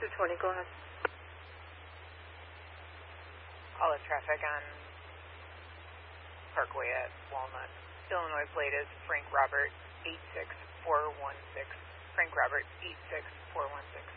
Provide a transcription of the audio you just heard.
220, go ahead. All the traffic on Parkway at Walnut. Illinois plate is Frank Robert 86416. Frank Robert 86416.